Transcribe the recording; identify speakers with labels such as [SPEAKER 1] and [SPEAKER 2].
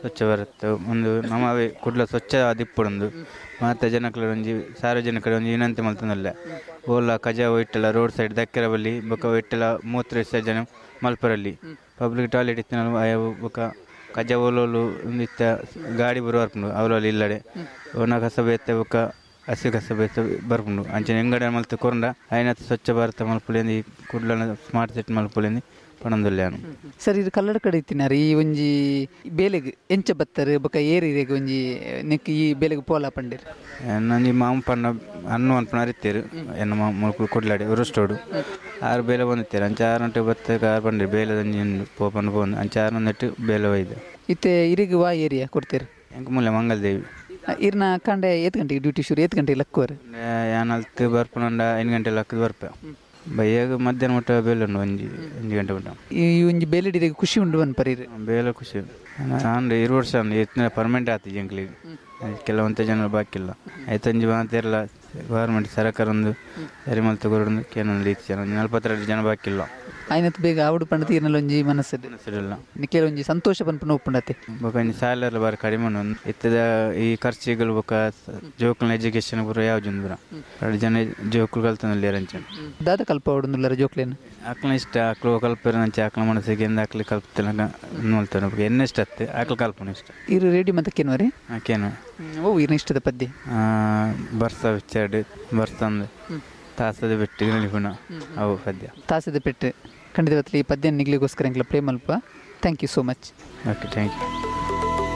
[SPEAKER 1] ಸ್ವಚ್ಛ ಭಾರತ್ ಒಂದು ನಮ್ಮವೇ ಕುಡ್ಲ ಸ್ವಚ್ಛ ದಿಪ್ಪುಡೊಂದು ಮಾತ ಜನಕ್ಲ ಒಂಜಿ ಸಾರ್ವಜನಿಕರ ಒಂಜಿ ವಿನಂತಿ ಮಲ್ತನಲ್ಲ ಓಲ ಕಜಾವ ಇಟ್ಟಲ್ಲ ರೋಡ್ ಸೈಡ್ ದಕ್ಕೆರ ಬಲ್ಲಿ ಬೊಕ ಇಟ್ಟಲ ಮೂತ್ರ ವಿಸರ್ಜನೆ ಮಲ್ಪರಲ್ಲಿ ಪಬ್ಲಿಕ್ ಟಾಯ್ಲೆಟ್ ಇತ್ತಿನ ಬೊಕ ಕಜ ಓಲೋಲು ಇತ್ತ ಗಾಡಿ ಬರುವರ್ಪುಂಡು ಅವಲಲ್ಲಿ ಇಲ್ಲಡೆ ಒಣ ಕಸ ಬೇತೆ ಬೊಕ ಹಸಿ ಕಸ ಬೇತೆ ಬರ್ಪುಂಡು ಅಂಚನೆ ಎಂಗಡ ಮಲ್ತು ಕೊರಂಡ ಐನತ್ Swachh Bharat ಮಲ್ಪುಲೆಂದು ಕುಡ್ಲನ smart city ಮಲ್ಪುಲೆಂದು ಪಣಂದುಲ್ಯಾನು
[SPEAKER 2] sir ಇದು ಕಲ್ಲಡ ಕಡೆ ಇತ್ತಿನಾರ ಈ ಒಂಜಿ ಬೇಲೆಗ್ ಎಂಚ ಬತ್ತರ್ ಬೊಕ ಏರಿರೆಗ್ ಒಂಜಿ ನೆಕ್ ಈ ಬೇಲೆಗ್ ಪೋಲ ಪಂಡಿರ್
[SPEAKER 1] ನಂಜಿ ಮಾಮ ಪಣ್ಣ ಅನ್ನು ಅನ್ಪಣ ಅರಿತೇರು ಎನ್ನ ಮುಳುಕುಲು ಕೊಡ್ಲಾಡಿ ಉರುಷ್ಟೋಡು ಆರು ಬೇಲೆ ಬಂದಿತ್ತೇರು ಅಂಚ 6 ಗಂಟೆ ಬತ್ತ ಆರು ಪಂಡಿರು ಬೇಲೆ ದಂಜಿ ಪೋಪನ್ ಬಂದು ಅಂಚ 6 ನೆಟ್ಟು ಬೇಲೆ ಒಯ್ದು
[SPEAKER 2] ಇತ್ತೆ ಇರಿಗ್ ವಾ ಏರಿಯಾ ಕೊಡ್ತೀರಿ
[SPEAKER 1] ಎಂಕ ಮೂಲೆ ಮಂಗಲ್ದೇವಿ
[SPEAKER 2] ಇರ್ನ ಕಂಡೆ 8 ಗಂಟೆಗೆ ಡ್ಯೂಟಿ ಶುರು 8 ಗಂಟೆಗೆ ಲಕ್ಕುವರ್
[SPEAKER 1] ಯಾನಲ್ತು ಬರ್ಪುನಂಡ 8 ಗಂಟೆ ಲಕ್ಕದ ಬರ್ಪೆ ಬೈಯಾಗ ಮಧ್ಯಾಹ್ನ ಮುಟ್ಟ ಬೇಲೆ ಉಂಡು ಒಂಜಿ ಗಂಟೆ ಮುಟ್ಟ
[SPEAKER 2] ಈ ಒಂಜಿ ಬೇಲೆಡಿಗೆ ಖುಷಿ ಉಂಡು ಅನ್ಪರೀರಿ
[SPEAKER 1] ಬೇಲೆ ಖುಷಿ ನಾನು 2 ವರ್ಷ ಎತ್ತಿನ ಪರ್ಮನೆಂಟ್ ಆಯ್ತು ಜಂಕ್ಲಿಗೆ ಕೆಲವಂತ ಜನ ಬಾಕಿಲ್ಲ ಆಯ್ತಂಜಿ ಮಾತಿರಲ್ಲ ಗೌರ್ಮೆಂಟ್ ಸರ್ಕಾರ ಒಂದು ಸರಿ ಮಲ್ ತಗೊಂಡು ಕೇನೊಂದು ಜನ 42 ಜನ ಬಾಕಿಲ್ಲ
[SPEAKER 2] ಆಯ್ನತ್ ಬೇಗ ಆವಡು ಪಂಡತಿ ಇರ್ನಲ್ಲ ಒಂಜಿ
[SPEAKER 1] ಮನಸ್ಸಿರಲ್ಲ
[SPEAKER 2] ನಿಖೇಲ ಒಂಜಿ ಸಂತೋಷ ಪನ್ಪನ ಒಪ್ಪುಂಡತೆ
[SPEAKER 1] ಬೊಕ ಒಂಜಿ ಸ್ಯಾಲರಿ ಬಾರಿ ಕಡಿಮೆ ಉಂಡು ಇತ್ತದ ಈ ಖರ್ಚಿಗಳು ಬೊಕ ಜೋಕುಲ್ನ ಎಜುಕೇಶನ್ ಪೂರ ಯಾವ್ದು ಬರ 2 ಜನ ಜೋಕುಲು ಕಲ್ತನಲ್ಲಿ ರಂಚನ್
[SPEAKER 2] ದಾದ ಕಲ್ಪ ಹೊಡುಂದುಲ್ಲರ ಜೋಕ್ಲೇನು
[SPEAKER 1] ಆಕಳ ಇಷ್ಟ ಆಕಳು ಕಲ್ಪರ ನಂಚೆ ಆಕಳ ಮನಸ್ಸಿಗೆ ಎಂದು ಆಕಳಿ ಕಲ್ಪತಿಲ್ಲ ನೋಡ್ತಾನೆ ಎನ್ನ ಇಷ್ಟ ಹತ್ತೆ ಆಕಳ ಕಲ್ಪನೆ ಇಷ್ಟ
[SPEAKER 2] ಇರು ರೇಡಿಯೋ ಮತ್ತೆ ಕೇನುವರಿ
[SPEAKER 1] ಆಕೇನು
[SPEAKER 2] ಓ ಇರ್ನ ಇಷ್ಟದ ಪದ್ಯ
[SPEAKER 1] ಬರ್ಸ ವಿಚಾರ ಬರ್ಸಂದು ತಾಸದ ಬಿಟ್ಟು ನಿಪುಣ ಅವು ಪದ್ಯ
[SPEAKER 2] ತಾಸದ ಪೆಟ್ಟು ಖಂಡಿತವತ್ಲಿ ಈ ಪದ್ಯ ನಿಗ್ಲಿಗೋಸ್ಕರ ಎಂಕ್ಲ ಪ್ರೇಮಲ್ಪ thank you so much
[SPEAKER 1] okay thank you